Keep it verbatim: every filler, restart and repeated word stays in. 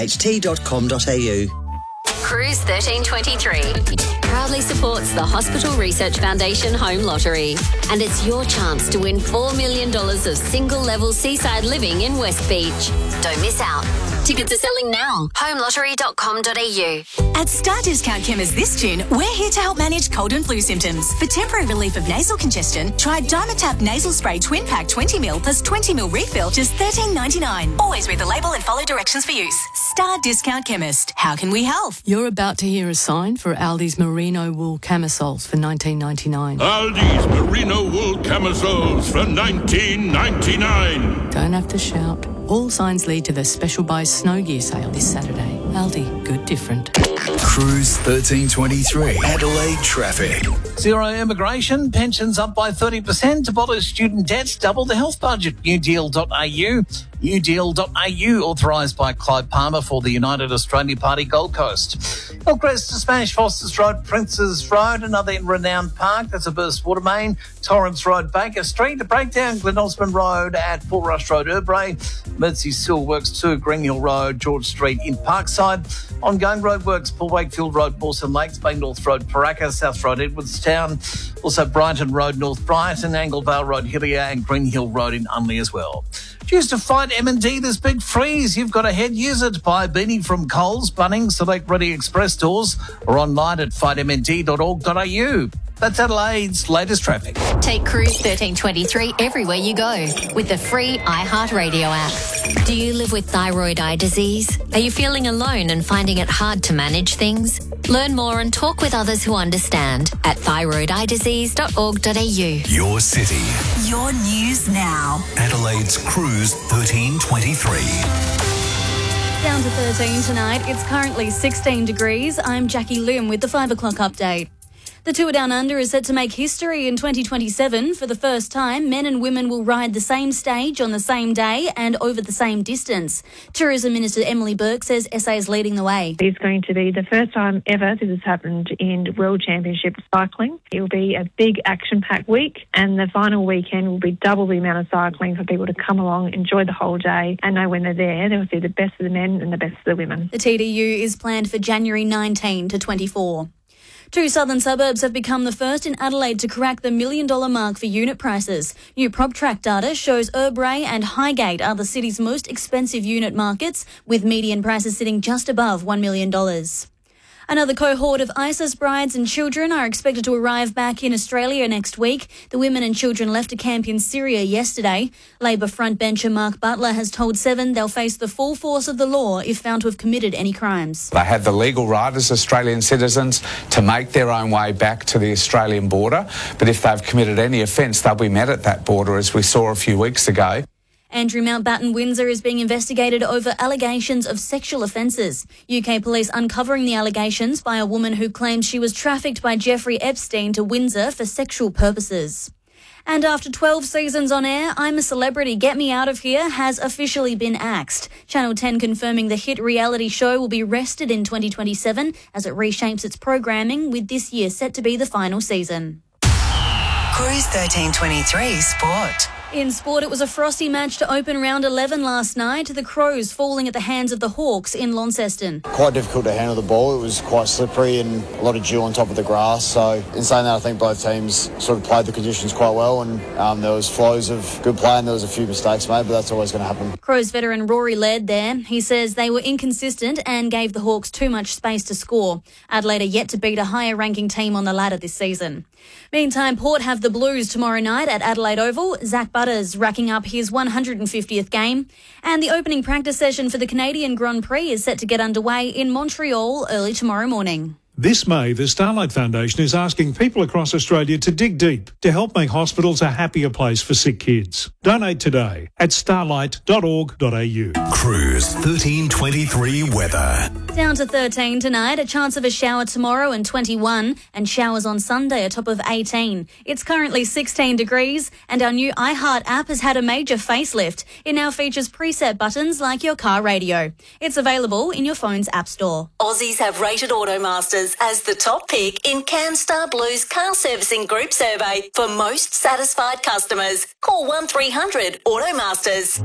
h t dot com dot a u. Cruise thirteen twenty-three proudly supports the Hospital Research Foundation Home Lottery, and it's your chance to win four million dollars of single-level seaside living in West Beach. Don't miss out. Tickets are selling now. home lottery dot com dot a u. At Star Discount Chemist this June, we're here to help manage cold and flu symptoms. For temporary relief of nasal congestion, try Dimetap Nasal Spray Twin Pack twenty milliliters plus twenty milliliters refill, just thirteen ninety-nine. Always read the label and follow directions for use. Star Discount Chemist. How can we help? You're about to hear a sign for Aldi's merino wool camisoles for nineteen ninety-nine. Aldi's merino wool camisoles for nineteen ninety-nine. Don't have to shout. All signs lead to the special buy snow gear sale this Saturday. Aldi, good different. Cruise thirteen twenty-three. Adelaide traffic. Zero immigration, pensions up by thirty percent, abolish student debts, double the health budget. new deal dot a u. new deal dot a u, authorised by Clive Palmer for the United Australia Party Gold Coast. Hillcrest to Smash, Foster's Road, Princes Road, another in Renowned Park, that's a burst water main. Torrance Road, Baker Street, a breakdown, Glen Osmond Road at Paul Rush Road, Urbray. Mersey Seal Works two, Green Hill Road, George Street in Parkside. Ongoing roadworks, Paul Wakefield Road, Mawson Lakes, Bay North Road, Paraka, South Road, Edwardstown. Also Brighton Road, North Brighton, Anglevale Road, Hillier, and Green Hill Road in Unley as well. Choose to fight M and D this big freeze. You've got to head use it. Buy a beanie from Coles, Bunnings, Select Ready Express stores, or online at fight m n d dot org dot a u. That's Adelaide's latest traffic. Take Cruise thirteen twenty-three everywhere you go with the free iHeartRadio app. Do you live with thyroid eye disease? Are you feeling alone and finding it hard to manage things? Learn more and talk with others who understand at thyroid eye disease dot org dot a u. Your city. Your news now. Adelaide's Cruise thirteen twenty-three. Down to thirteen tonight. It's currently sixteen degrees. I'm Jackie Lim with the five o'clock update. The Tour Down Under is set to make history in twenty twenty-seven. For the first time, men and women will ride the same stage on the same day and over the same distance. Tourism Minister Emily Burke says S A is leading the way. It's going to be the first time ever this has happened in World Championship cycling. It will be a big action-packed week, and the final weekend will be double the amount of cycling for people to come along, enjoy the whole day, and know when they're there, they'll see the best of the men and the best of the women. The T D U is planned for January nineteenth to twenty-four. Two southern suburbs have become the first in Adelaide to crack the million dollar mark for unit prices. New PropTrack data shows Urbray and Highgate are the city's most expensive unit markets, with median prices sitting just above one million dollars. Another cohort of ISIS brides and children are expected to arrive back in Australia next week. The women and children left a camp in Syria yesterday. Labor frontbencher Mark Butler has told Seven they'll face the full force of the law if found to have committed any crimes. They have the legal right as Australian citizens to make their own way back to the Australian border, but if they've committed any offence, they'll be met at that border, as we saw a few weeks ago. Andrew Mountbatten Windsor is being investigated over allegations of sexual offences. U K police uncovering the allegations by a woman who claims she was trafficked by Jeffrey Epstein to Windsor for sexual purposes. And after twelve seasons on air, I'm a Celebrity, Get Me Out of Here has officially been axed. Channel ten confirming the hit reality show will be rested in twenty twenty-seven as it reshapes its programming, with this year set to be the final season. Cruise thirteen twenty-three Sport. In sport, it was a frosty match to open round eleven last night. The Crows falling at the hands of the Hawks in Launceston. Quite difficult to handle the ball. It was quite slippery and a lot of dew on top of the grass. So in saying that, I think both teams sort of played the conditions quite well, and um, there was flows of good play and there was a few mistakes made, but that's always going to happen. Crows veteran Rory led there. He says they were inconsistent and gave the Hawks too much space to score. Adelaide are yet to beat a higher ranking team on the ladder this season. Meantime, Port have the Blues tomorrow night at Adelaide Oval. Zach Butters racking up his one hundred fiftieth game. And the opening practice session for the Canadian Grand Prix is set to get underway in Montreal early tomorrow morning. This May, the Starlight Foundation is asking people across Australia to dig deep to help make hospitals a happier place for sick kids. Donate today at starlight dot org dot a u. Cruise thirteen twenty-three weather. Down to thirteen tonight, a chance of a shower tomorrow and twenty-one, and showers on Sunday, a top of eighteen. It's currently sixteen degrees, and our new iHeart app has had a major facelift. It now features preset buttons like your car radio. It's available in your phone's app store. Aussies have rated Automasters as the top pick in CanStar Blue's car servicing group survey for most satisfied customers. Call one three hundred Automasters.